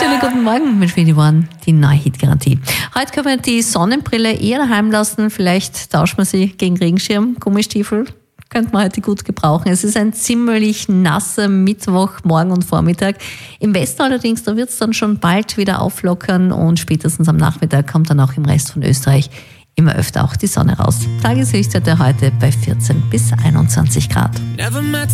Schönen guten Morgen mit Schwede One, die neue Hitgarantie. Heute können wir die Sonnenbrille eher daheim lassen. Vielleicht tauscht man sie gegen Regenschirm, Gummistiefel. Könnte man heute gut gebrauchen. Es ist ein ziemlich nasser Mittwoch, Morgen und Vormittag. Im Westen allerdings, da wird es dann schon bald wieder auflockern und spätestens am Nachmittag kommt dann auch im Rest von Österreich immer öfter auch die Sonne raus. Tageshöchstwerte heute bei 14 bis 21 Grad.